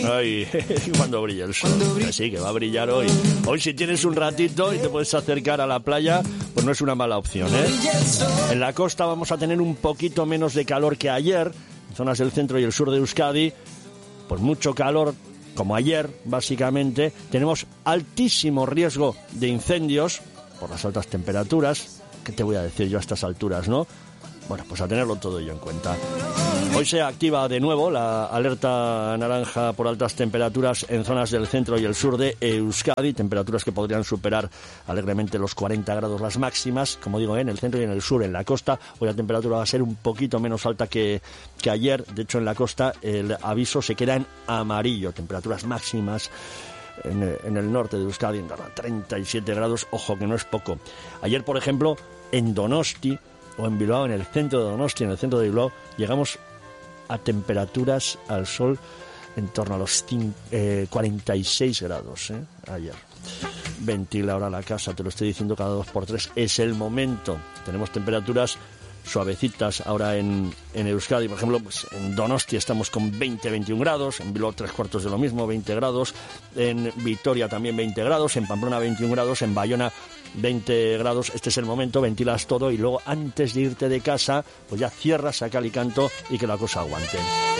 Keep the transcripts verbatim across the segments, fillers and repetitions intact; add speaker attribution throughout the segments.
Speaker 1: Ay, cuando brille el sol. Que sí, que va a brillar hoy. Hoy si tienes un ratito y te puedes acercar a la playa, pues no es una mala opción, ¿eh? En la costa vamos a tener un poquito menos de calor que ayer. En zonas del centro y el sur de Euskadi, pues mucho calor, como ayer, básicamente. Tenemos altísimo riesgo de incendios por las altas temperaturas. ¿Qué te voy a decir yo a estas alturas, no? Bueno, pues a tenerlo todo ello en cuenta. Hoy se activa de nuevo la alerta naranja por altas temperaturas en zonas del centro y el sur de Euskadi, temperaturas que podrían superar alegremente los cuarenta grados las máximas, como digo, en el centro y en el sur, en la costa. Hoy la temperatura va a ser un poquito menos alta que, que ayer. De hecho, en la costa el aviso se queda en amarillo, temperaturas máximas en, en el norte de Euskadi en torno a treinta y siete grados, ojo que no es poco. Ayer, por ejemplo, en Donosti o en Bilbao, en el centro de Donosti, en el centro de Bilbao, llegamos a temperaturas al sol en torno a los eh, cuarenta y seis grados, ¿eh? Ayer. Ventila ahora la casa, te lo estoy diciendo cada dos por tres, es el momento. Tenemos temperaturas suavecitas ahora en, en Euskadi, por ejemplo, pues en Donosti estamos con veinte, veintiún grados, en Bilbao tres cuartos de lo mismo, veinte grados, en Vitoria también veinte grados, en Pamplona veintiún grados, en Bayona veinte grados. Este es el momento, ventilas todo y luego antes de irte de casa, pues ya cierras a cal y canto y que la cosa aguante.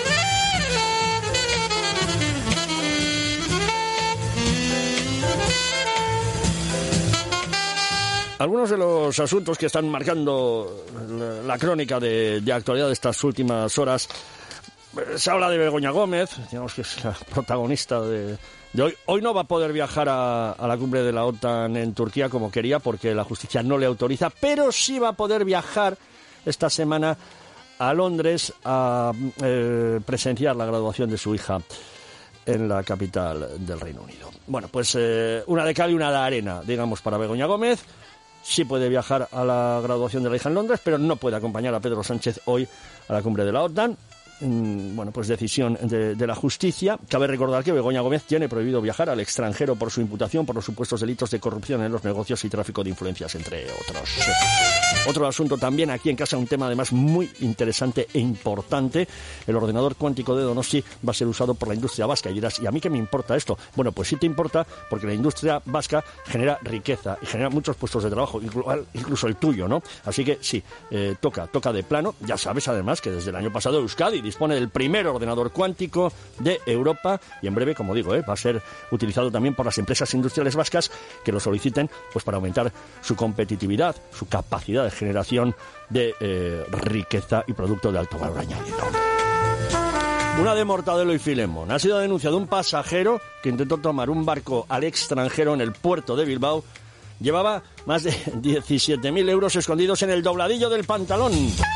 Speaker 1: Algunos de los asuntos que están marcando la, la crónica de, de actualidad de estas últimas horas. Se habla de Begoña Gómez, digamos que es la protagonista de, de hoy. Hoy no va a poder viajar a, a la cumbre de la OTAN en Turquía como quería porque la justicia no le autoriza, pero sí va a poder viajar esta semana a Londres a eh, presenciar la graduación de su hija en la capital del Reino Unido. Bueno, pues eh, una de cal y una de arena, digamos, para Begoña Gómez. Sí puede viajar a la graduación de la hija en Londres, pero no puede acompañar a Pedro Sánchez hoy a la cumbre de la OTAN. Bueno, pues decisión de, de la justicia. Cabe recordar que Begoña Gómez tiene prohibido viajar al extranjero por su imputación por los supuestos delitos de corrupción en los negocios y tráfico de influencias, entre otros. Otro asunto también aquí en casa, un tema además muy interesante e importante. El ordenador cuántico de Donosti va a ser usado por la industria vasca. Y dirás, ¿y a mí qué me importa esto? Bueno, pues sí te importa porque la industria vasca genera riqueza y genera muchos puestos de trabajo, incluso el tuyo, ¿no? Así que sí, eh, toca, toca de plano. Ya sabes además que desde el año pasado Euskadi dispone del primer ordenador cuántico de Europa y en breve, como digo, ¿eh? va a ser utilizado también por las empresas industriales vascas que lo soliciten, pues para aumentar su competitividad, su capacidad de generación de eh, riqueza y producto de alto valor añadido. Una de Mortadelo y Filemón. Ha sido denunciado un pasajero que intentó tomar un barco al extranjero en el puerto de Bilbao. Llevaba más de diecisiete mil euros escondidos en el dobladillo del pantalón.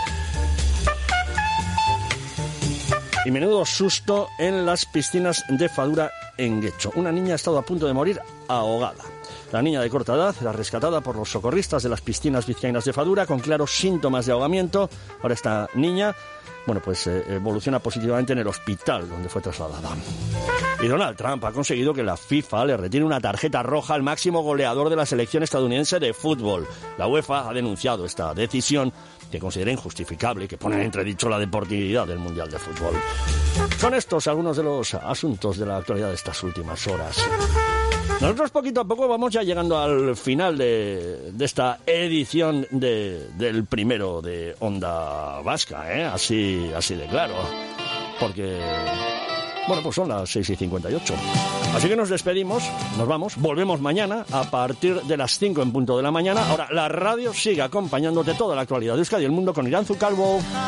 Speaker 1: Y menudo susto en las piscinas de Fadura en Guecho. Una niña ha estado a punto de morir ahogada. La niña de corta edad era rescatada por los socorristas de las piscinas vizcaínas de Fadura con claros síntomas de ahogamiento. Ahora esta niña, bueno, pues eh, evoluciona positivamente en el hospital donde fue trasladada. Y Donald Trump ha conseguido que la FIFA le retire una tarjeta roja al máximo goleador de la selección estadounidense de fútbol. La UEFA ha denunciado esta decisión que considera injustificable y que pone en entredicho la deportividad del Mundial de Fútbol. Son estos algunos de los asuntos de la actualidad de estas últimas horas. Nosotros poquito a poco vamos ya llegando al final de, de esta edición de, del primero de Onda Vasca, ¿eh? Así, así de claro. Porque, bueno, pues son las seis y cincuenta y ocho. Así que nos despedimos, nos vamos, volvemos mañana a partir de las cinco en punto de la mañana. Ahora la radio sigue acompañándote toda la actualidad de Euskadi y el mundo con Iranzu Calvo.